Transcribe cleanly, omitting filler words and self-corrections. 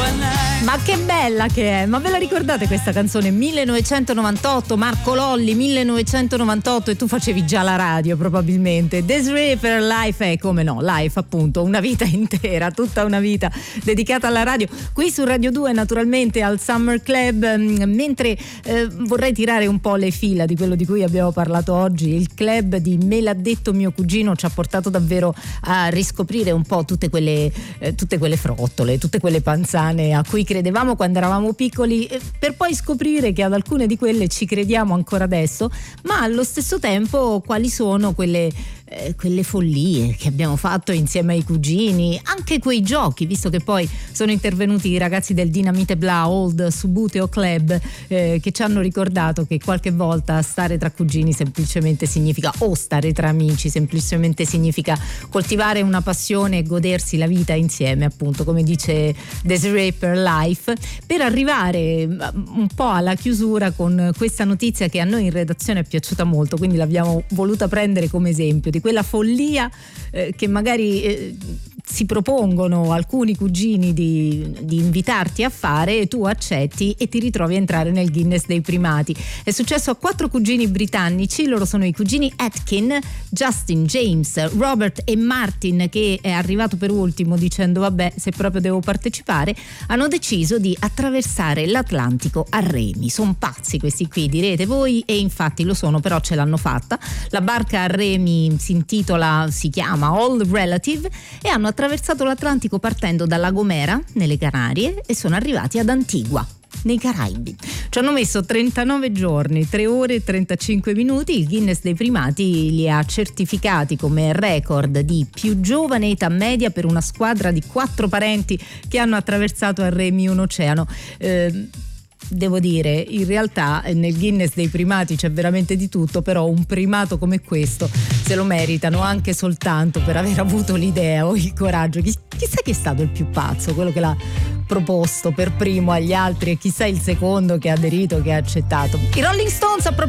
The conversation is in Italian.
Ma che bella che è! Ma ve la ricordate questa canzone? 1998, Marco Lolli, 1998, e tu facevi già la radio probabilmente. Desiree per Life, come no, Life appunto, una vita intera, tutta una vita dedicata alla radio, qui su Radio 2 naturalmente al Summer Club, mentre vorrei tirare un po' le fila di quello di cui abbiamo parlato oggi. Il club di Me l'ha detto mio cugino ci ha portato davvero a riscoprire un po' tutte quelle frottole, tutte quelle panzane a cui credevamo quando eravamo piccoli, per poi scoprire che ad alcune di quelle ci crediamo ancora adesso, ma allo stesso tempo quali sono quelle follie che abbiamo fatto insieme ai cugini, anche quei giochi, visto che poi sono intervenuti i ragazzi del Dinamite Bla Old Subuteo Club, che ci hanno ricordato che qualche volta stare tra cugini semplicemente significa, o stare tra amici semplicemente significa coltivare una passione e godersi la vita insieme, appunto come dice Desiree per Life, per arrivare un po' alla chiusura con questa notizia che a noi in redazione è piaciuta molto, quindi l'abbiamo voluta prendere come esempio di quella follia che magari si propongono alcuni cugini di invitarti a fare e tu accetti e ti ritrovi a entrare nel Guinness dei primati. È successo a 4 cugini britannici, loro sono i cugini Atkin, Justin, James, Robert e Martin, che è arrivato per ultimo dicendo vabbè, se proprio devo partecipare. Hanno deciso di attraversare l'Atlantico a remi. Sono pazzi questi qui, direte voi, e infatti lo sono, però ce l'hanno fatta. La barca a remi si chiama All Relative e hanno attraversato l'Atlantico partendo da Gomera nelle Canarie e sono arrivati ad Antigua nei Caraibi. Ci hanno messo 39 giorni, 3 ore e 35 minuti. Il Guinness dei primati li ha certificati come record di più giovane età media per una squadra di 4 parenti che hanno attraversato a remi un oceano. Devo dire, in realtà nel Guinness dei primati c'è veramente di tutto, però un primato come questo se lo meritano anche soltanto per aver avuto l'idea o il coraggio. Chissà chi è stato il più pazzo, quello che l'ha proposto per primo agli altri, e chissà il secondo che ha aderito, che ha accettato. I Rolling Stones a proposito